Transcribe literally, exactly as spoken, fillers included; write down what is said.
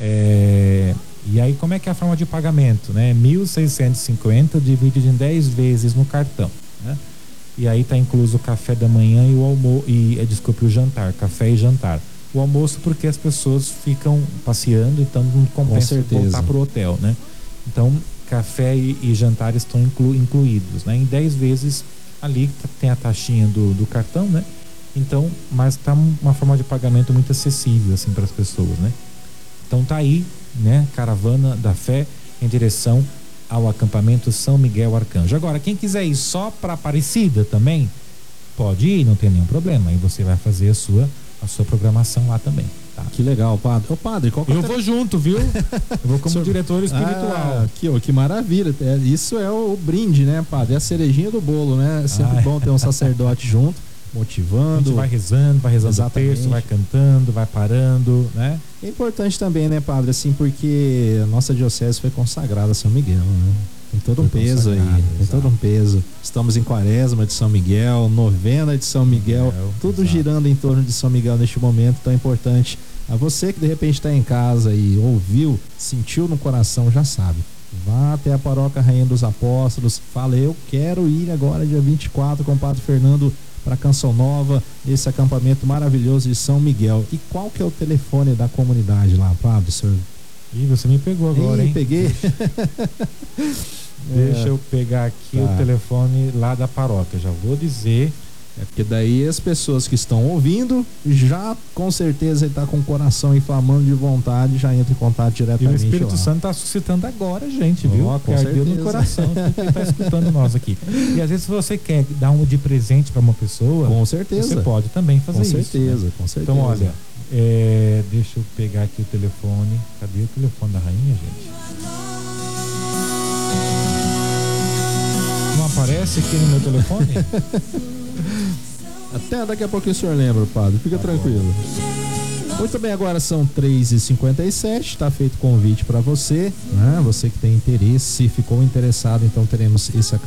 É, e aí como é que é a forma de pagamento, né? mil seiscentos e cinquenta dividido em dez vezes no cartão, né? E aí tá incluso o café da manhã e o almoço, e desculpe, o jantar, café e jantar. O almoço porque as pessoas ficam passeando, então não compensa voltar pro hotel, né? Então café e, e jantar estão inclu, incluídos, né? Em dez vezes ali tem a taxinha do, do cartão, né? Então, mas tá uma forma de pagamento muito acessível assim para as pessoas, né? Então tá aí, né? Caravana da Fé em direção ao acampamento São Miguel Arcanjo. Agora, quem quiser ir só para Aparecida também, pode ir, não tem nenhum problema. Aí você vai fazer a sua, a sua programação lá também. Tá? Que legal, padre. Ô, padre, qual que Eu vou junto, viu? Eu vou como Senhor... diretor espiritual. Ah, que, ó, que maravilha. É, isso é o, o brinde, né, padre? É a cerejinha do bolo, né? É sempre ah, bom ter um sacerdote junto, motivando. A gente vai rezando, vai rezando Exatamente. o texto, vai cantando, vai parando, né? É importante também, né, padre, assim, porque a nossa diocese foi consagrada a São Miguel, né? Tem todo um peso aí, tem todo um peso. Estamos em quaresma de São Miguel, novena de São Miguel, Miguel tudo exato. girando em torno de São Miguel neste momento tão importante. A você que de repente está em casa e ouviu, sentiu no coração, já sabe. Vá até a paróquia Rainha dos Apóstolos, fala, eu quero ir agora dia vinte e quatro com o Padre Fernando para Canção Nova, esse acampamento maravilhoso de São Miguel. E qual que é o telefone da comunidade lá, Padre, senhor? Ih, você me pegou agora, Ih, hein? peguei. Deixa é, eu pegar aqui tá. o telefone lá da paróquia, já vou dizer. É porque daí as pessoas que estão ouvindo, já com certeza ele tá com o coração inflamando de vontade, já entra em contato diretamente. E o Espírito lá. Santo tá suscitando agora, gente, viu? Oh, que ardeu no coração, porque tá escutando nós aqui. E às vezes se você quer dar um de presente para uma pessoa, com certeza. Você pode também fazer com isso. Certeza, né? Com certeza, Então olha, é, deixa eu pegar aqui o telefone. Cadê o telefone da rainha, gente? Não aparece aqui no meu telefone? Até daqui a pouco o senhor lembra, padre. Fica tá tranquilo. Bom. Muito bem, agora são três e cinquenta e sete. Está feito o convite para você, né? Você que tem interesse, ficou interessado, então teremos esse